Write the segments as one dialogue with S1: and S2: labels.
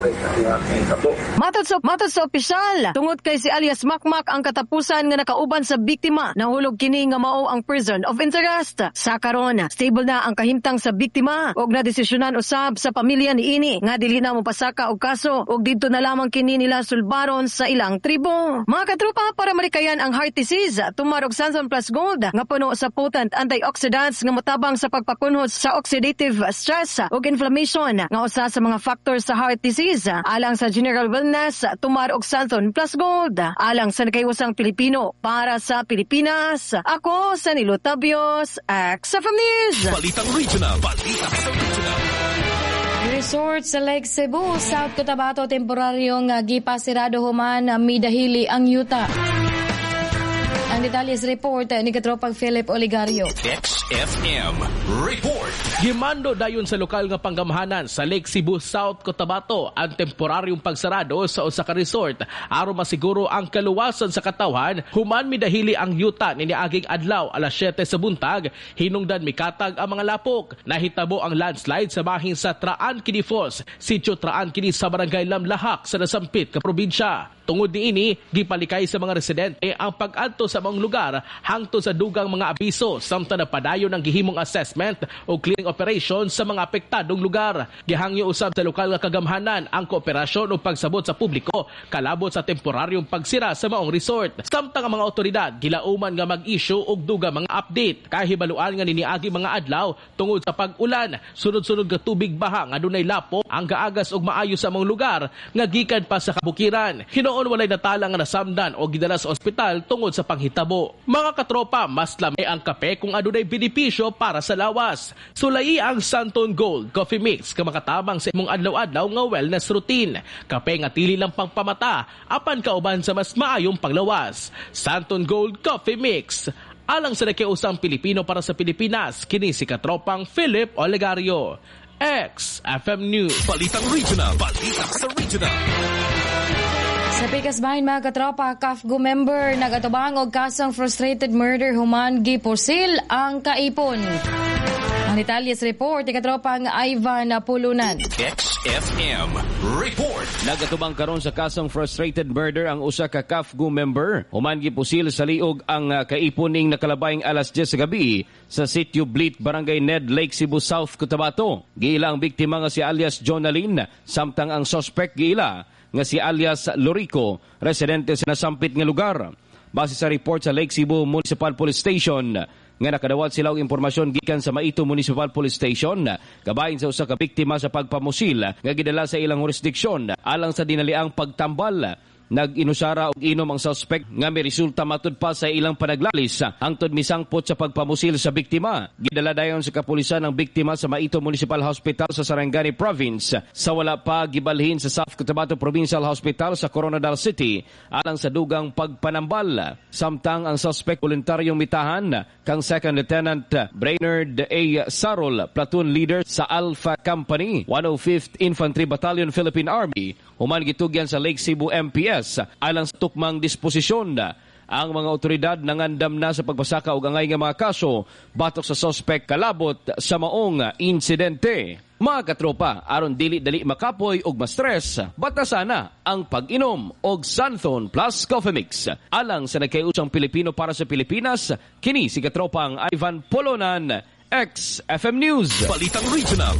S1: Matod sa opisyal, tungod kay si alias Makmak ang katapusan nga nakauban sa biktima, nahulog kini nga mao ang person of interest. Sa karon, stable na ang kahimtang sa biktima ug nadesisyonan usab sa pamilya niini nga dili na mopasaka og kaso ug didto na lamang kini nila sulbaron sa ilang tribo. Mga katropa, para marikayan ang heart disease, tumar og Santon Plus Gold nga puno sa potent antioxidants nga motabang sa pagpakunhos sa oxidative stress ug inflammation nga usa sa mga factors sa heart disease. Alang sa general wellness, tumar og Santon Plus Gold. Alang sa nakaiwasang Pilipino, para sa Pilipinas. Ako sa Nilo Tabios, XFM News.
S2: Balitang Regional.
S3: Resort sa Lake Cebu, South Cotabato, temporaryong gipasirado human midahili ang yuta. Ang detalyes report ni Katropang Philip Oligario.
S2: XFM Report.
S4: Gimando dayon sa lokal nga panggamahanan sa Lake Cebu, South Cotabato ang temporaryong pagsarado sa usa ka resort aron masiguro ang kaluwasan sa katawhan human midahili ang yuta niaging adlaw alas 7 sa buntag hinungdan mikatag ang mga lapok. Nahitabo ang landslide sa bahin sa Traan Kini Falls, sitio Traan Kini sa barangay Lamlahak sa nasampit ka probinsya. Tungod niini, gipalikay sa mga residente ang pag-adto sa mga lugar hangtod sa dugang mga abiso samtang napadayon ang gihimong assessment o clearing operation sa mga apektadong lugar. Gihangyo usab sa lokal nga kagamhanan ang kooperasyon o pagsabot sa publiko kalabot sa temporaryong pagsira sa maong resort. Samtang ang mga otoridad gilauman nga mag-issue og dugang mga update kahibaluan nga niniagi mga adlaw tungod sa pag-ulan, sunod-sunod nga tubig baha nga dunay lapo ang gaagas og maayo sa mga lugar nga gikan pa sa kabukiran. Noon walay natala nga nasamdan o gidala sa ospital tungod sa panghitabo. Mga katropa, mas lamay ang kape kung adunay benepisyo para sa lawas. Sulay ang Santon Gold Coffee Mix ka makatabang sa imong adlaw-adlaw nga wellness routine. Kape nga tili lang pangpamata, apan kauban sa mas maayong panglawas. Santon Gold Coffee Mix. Alang sa nakiusang Pilipino para sa Pilipinas, kini si Katropang Philip Oligario. XFM News.
S2: Balitang Regional.
S3: Sa Pikasbahin, mga katropa, CAFGO member nagatubang og kasong frustrated murder human giposil ang kaipon. Ang detalyes report ni katropang Ivan Pulunan.
S2: XFM Report.
S5: Nagatubang karon sa kasong frustrated murder ang usa ka CAFGO member human giposil sa liog ang kaipon ning nakalabayng alas 10 sa gabi sa sitio Blit, Barangay Ned, Lake Cebu, South Cotabato. Giila ang biktima nga si alias Jonalyn, samtang ang suspect giila nga si alias Lorico, residente sa nasampit nga lugar. Base sa report sa Lake Cebu Municipal Police Station, nga nakadawat sila og impormasyon gikan sa Maito Municipal Police Station, kabahin sa usa ka biktima sa pagpamusil nga gidala sa ilang jurisdiksyon alang sa dinaliang pagtambal. Nag-inusara og inom ang suspect nga may resulta matud pa sa ilang panaglalis hangtod misangpot sa pagpamusil sa biktima. Gidala dayon sa kapulisan ang biktima sa Maito Municipal Hospital sa Sarangani Province sa wala pa gibalhin sa South Cotabato Provincial Hospital sa Coronadal City alang sa dugang pagpanambal. Samtang ang suspect voluntaryong mitahan kang Second Lieutenant Brainerd A. Sarol, platoon leader sa Alpha Company, 105th Infantry Battalion, Philippine Army, human gitugyan sa Lake Cebu MPS alang sa tukmang disposisyon. Ang mga otoridad nangandam na sa pagpasaka og angay nga mga kaso batok sa suspect kalabot sa maong insidente. Mga katropa, aron dili dali makapoy og ma-stress, batasana ang pag-inom og Santon Plus Coffee Mix. Alang sa nagkaiusang Pilipino para sa Pilipinas, kini si katropang Ivan Polonan, XFM News.
S2: Balitang Regional.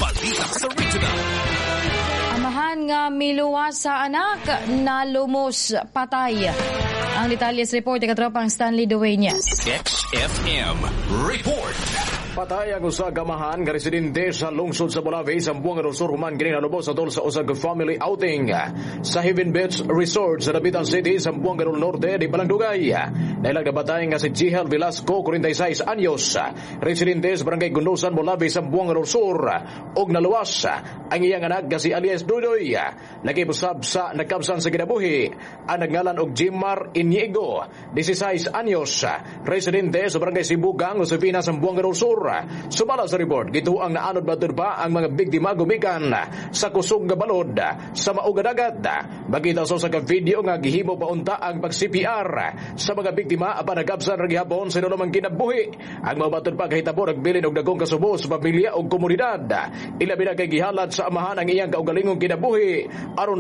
S3: Amahan nga miluwas sa anak na lumos patay. Ang detalyes report ni katropang Stanley Dueñas.
S2: XFM Report.
S6: Patay ang usa ka amahan nga residente sa lungsod sa Bulabe, Zamboanga del Sur, human kini nalubos atol sa usa ka family outing sa Heaven Beach Resort sa Dapitan City, Zamboanga del Norte, di Balangdugay. Nailang nabatay nga si Jihel Velasco, 46 anyos, residente sa Barangay Gundusan, Bulabe, Zamboanga del Sur, og naluwas ang iyang anak nga si alias Dudoy. Nagibusab sa nagkabsan sa kinabuhi ang nagngalan og Jimar Inigo, 16 anyos, residente sa Barangay Sibugang, Josefina, Zamboanga del Sur. Sumala sa report, gituang naanod batud pa ang mga biktima gumikan sa kusog nga balod sa mauga dagat. Makita sa video nga gihimo paunta ang pag-CPR sa mga biktima apan nagabsan ra gihapon sa naman kinabuhi. Ang mga batud pa kahitabo nagbilin og dagkong kasubo sa pamilya o komunidad. Ilabi na kay gihalad sa amahan ang iyang kaugalingong kinabuhi aron